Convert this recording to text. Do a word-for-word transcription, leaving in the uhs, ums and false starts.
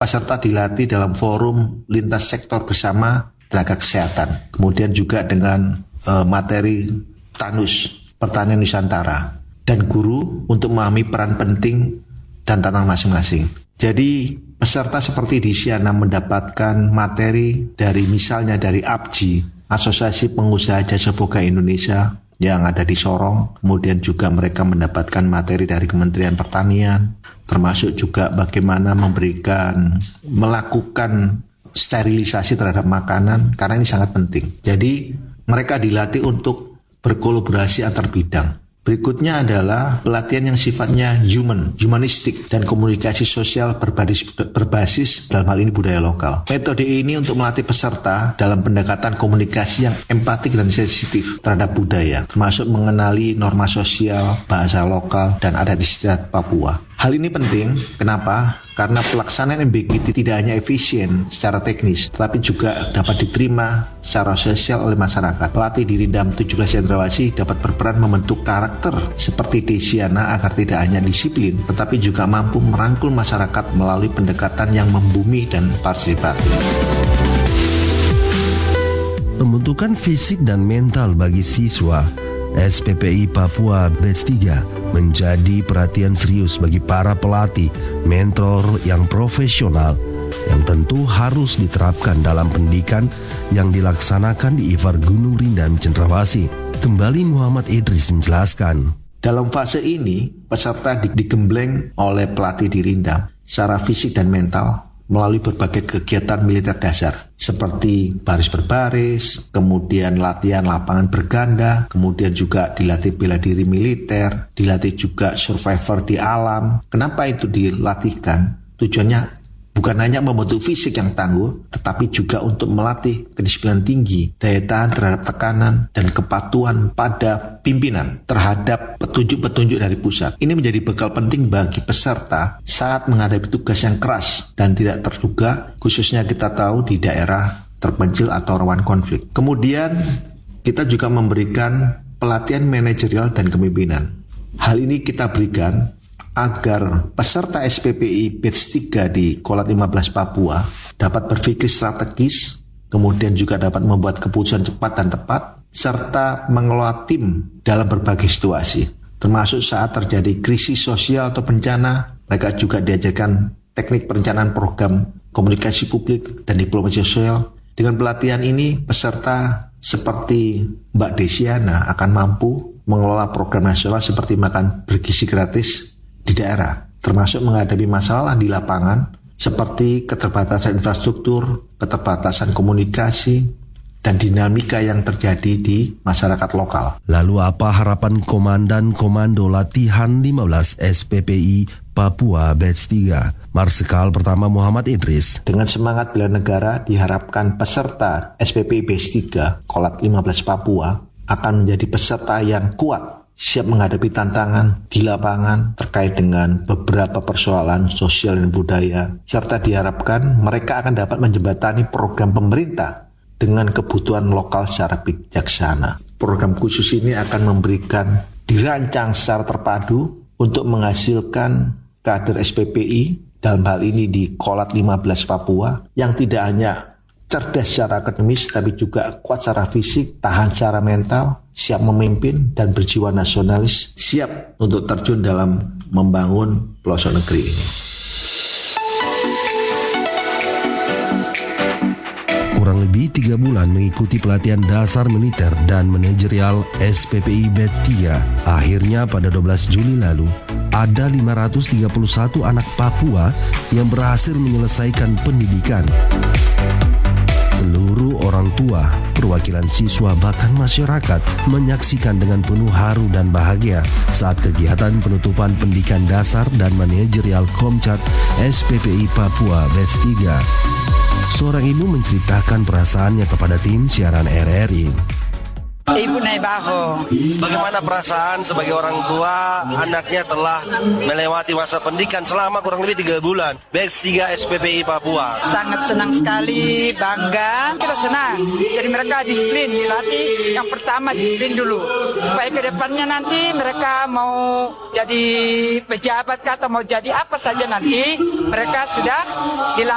peserta dilatih dalam forum lintas sektor bersama tenaga kesehatan. Kemudian juga dengan uh, materi TANUS, Pertanian Nusantara, dan guru untuk memahami peran penting dan tantangan masing-masing. Jadi peserta seperti di Siana mendapatkan materi dari misalnya dari A P J I, Asosiasi Pengusaha Jasa Boga Indonesia yang ada di Sorong. Kemudian juga mereka mendapatkan materi dari Kementerian Pertanian, termasuk juga bagaimana memberikan, melakukan sterilisasi terhadap makanan, karena ini sangat penting. Jadi mereka dilatih untuk berkolaborasi antar bidang. Berikutnya adalah pelatihan yang sifatnya human, humanistik, dan komunikasi sosial berbasis, berbasis dalam hal ini budaya lokal. Metode ini untuk melatih peserta dalam pendekatan komunikasi yang empatik dan sensitif terhadap budaya, termasuk mengenali norma sosial, bahasa lokal, dan adat istiadat Papua. Hal ini penting, kenapa? Karena pelaksanaan M B K T tidak hanya efisien secara teknis, tetapi juga dapat diterima secara sosial oleh masyarakat. Pelatih di Rindam tujuh belas Cendrawasih dapat berperan membentuk karakter seperti Desiana agar tidak hanya disiplin, tetapi juga mampu merangkul masyarakat melalui pendekatan yang membumi dan partisipatif. Pembentukan fisik dan mental bagi siswa S P P I Papua Batch tiga menjadi perhatian serius bagi para pelatih, mentor yang profesional yang tentu harus diterapkan dalam pendidikan yang dilaksanakan di I F A R Gunung Rindam Cendrawasih. Kembali Muhammad Idris menjelaskan. Dalam fase ini, peserta digembleng oleh pelatih di Rindam secara fisik dan mental melalui berbagai kegiatan militer dasar seperti baris berbaris, kemudian latihan lapangan berganda, kemudian juga dilatih bela diri militer, dilatih juga survivor di alam. Kenapa itu dilatihkan? Tujuannya bukan hanya membentuk fisik yang tangguh, tetapi juga untuk melatih kedisiplinan tinggi, daya tahan terhadap tekanan, dan kepatuhan pada pimpinan terhadap petunjuk-petunjuk dari pusat. Ini menjadi bekal penting bagi peserta saat menghadapi tugas yang keras dan tidak terduga, khususnya kita tahu di daerah terpencil atau rawan konflik. Kemudian kita juga memberikan pelatihan manajerial dan kepemimpinan. Hal ini kita berikan agar peserta S P P I Batch tiga di Kolat lima belas Papua dapat berpikir strategis, kemudian juga dapat membuat keputusan cepat dan tepat, serta mengelola tim dalam berbagai situasi. Termasuk saat terjadi krisis sosial atau bencana, mereka juga diajarkan teknik perencanaan program komunikasi publik dan diplomasi sosial. Dengan pelatihan ini, peserta seperti Mbak Desiana akan mampu mengelola program nasional seperti makan bergizi gratis di daerah, termasuk menghadapi masalah di lapangan seperti keterbatasan infrastruktur, keterbatasan komunikasi, dan dinamika yang terjadi di masyarakat lokal. Lalu apa harapan Komandan Komando Latihan lima belas S P P I Papua Batch tiga, Marsikal Pertama Muhammad Idris? Dengan semangat bela negara, diharapkan peserta S P P I Batch tiga Kolat lima belas Papua akan menjadi peserta yang kuat, siap menghadapi tantangan di lapangan terkait dengan beberapa persoalan sosial dan budaya, serta diharapkan mereka akan dapat menjembatani program pemerintah dengan kebutuhan lokal secara bijaksana. Program khusus ini akan memberikan, dirancang secara terpadu untuk menghasilkan kader S P P I, dalam hal ini di Kolat lima belas Papua, yang tidak hanya cerdas secara akademis, tapi juga kuat secara fisik, tahan secara mental, siap memimpin, dan berjiwa nasionalis, siap untuk terjun dalam membangun pelosok negeri ini. Kurang lebih tiga bulan mengikuti pelatihan dasar militer dan manajerial S P P I Batch tiga. Akhirnya pada dua belas Juli lalu, ada lima ratus tiga puluh satu anak Papua yang berhasil menyelesaikan pendidikan. Seluruh orang tua, perwakilan siswa, bahkan masyarakat menyaksikan dengan penuh haru dan bahagia saat kegiatan penutupan pendidikan dasar dan manajerial Komcat S P P I Papua Batch tiga. Seorang ibu menceritakan perasaannya kepada tim siaran R R I. Ibu Naibaho. Bagaimana perasaan sebagai orang tua anaknya telah melewati masa pendidikan selama kurang lebih tiga bulan Batch tiga S P P I Papua? Sangat senang sekali, bangga, kita senang. Jadi mereka disiplin, dilatih yang pertama disiplin dulu, supaya ke depannya nanti mereka mau jadi pejabat atau mau jadi apa saja nanti mereka sudah dilatih.